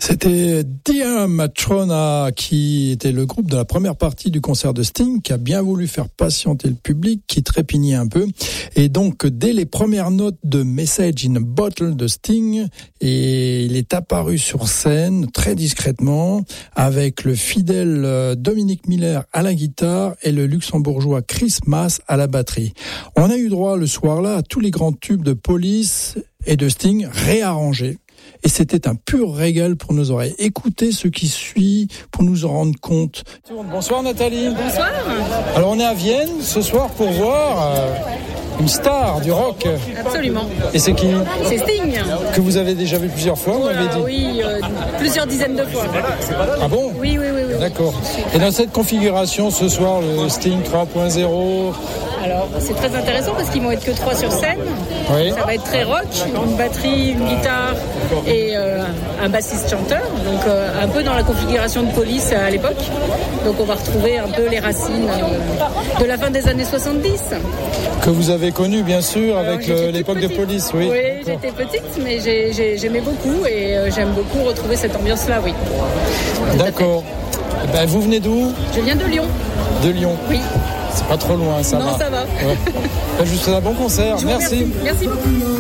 C'était Dear Matrona, qui était le groupe de la première partie du concert de Sting, qui a bien voulu faire patienter le public, qui trépignait un peu. Et donc, dès les premières notes de Message in a Bottle de Sting, et il est apparu sur scène très discrètement, avec le fidèle Dominic Miller à la guitare et le luxembourgeois Chris Maas à la batterie. On a eu droit le soir-là à tous les grands tubes de Police et de Sting réarrangés. Et c'était un pur régal pour nos oreilles. Écoutez ce qui suit pour nous en rendre compte. Bonsoir Nathalie. Bonsoir. Alors on est à Vienne ce soir pour voir une star du rock. Absolument. Et c'est qui ? C'est Sting. Que vous avez déjà vu plusieurs fois, vous m'avez dit. Oui, plusieurs dizaines de fois. Ah bon ? Oui. D'accord. Et dans cette configuration ce soir, le Sting 3.0... Alors, c'est très intéressant parce qu'ils vont être que 3 sur scène. Oui. Ça va être très rock, une batterie, une guitare et un bassiste chanteur. Donc, un peu dans la configuration de Police à l'époque. Donc, on va retrouver un peu les racines de la fin des années 70. Que vous avez connu, bien sûr, avec l'époque de Police, oui. Oui, j'étais petite, mais j'aimais beaucoup et j'aime beaucoup retrouver cette ambiance-là, oui. D'accord. Ben, vous venez d'où ? Je viens de Lyon. De Lyon. Oui. C'est pas trop loin, ça va. Non, ça va. Ouais. Ben, je vous souhaite un bon concert. Merci beaucoup.